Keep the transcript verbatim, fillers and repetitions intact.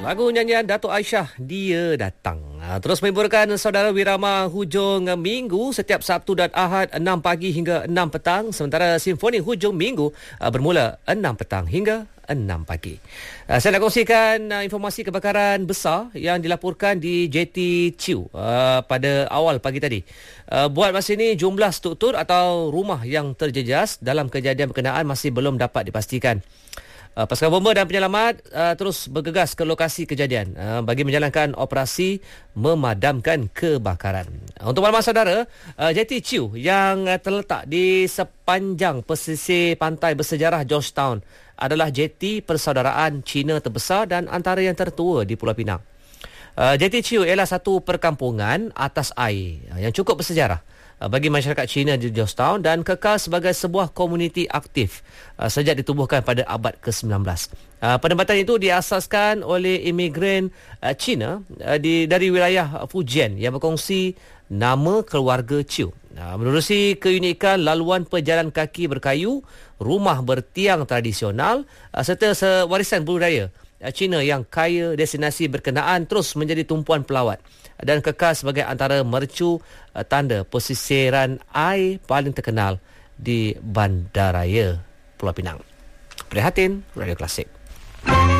Lagu nyanyian Datuk Aisyah, Dia Datang. Terus menghiburkan saudara Wirama hujung minggu setiap Sabtu dan Ahad enam pagi hingga enam petang. Sementara Simfoni hujung minggu bermula enam petang hingga enam pagi. Saya nak kongsikan informasi kebakaran besar yang dilaporkan di J T Chiu pada awal pagi tadi. Buat masa ini jumlah struktur atau rumah yang terjejas dalam kejadian berkenaan masih belum dapat dipastikan. Uh, pasukan bomba dan penyelamat uh, terus bergegas ke lokasi kejadian uh, bagi menjalankan operasi memadamkan kebakaran. Uh, untuk makluman saudara, uh, J T Chiu yang uh, terletak di sepanjang pesisir pantai bersejarah Georgetown adalah jetty persaudaraan Cina terbesar dan antara yang tertua di Pulau Pinang. Uh, J T Chiu ialah satu perkampungan atas air uh, yang cukup bersejarah bagi masyarakat Cina di Georgetown dan kekal sebagai sebuah komuniti aktif uh, sejak ditubuhkan pada abad ke sembilan belas. Uh, penempatan itu diasaskan oleh imigran uh, Cina uh, di dari wilayah Fujian yang berkongsi nama keluarga Chiu. Uh, menerusi keunikan laluan pejalan kaki berkayu, rumah bertiang tradisional uh, serta warisan budaya Cina yang kaya, destinasi berkenaan terus menjadi tumpuan pelawat dan kekal sebagai antara mercu uh, tanda pesisiran air paling terkenal di Bandaraya Pulau Pinang. Prihatin, Radio Klasik.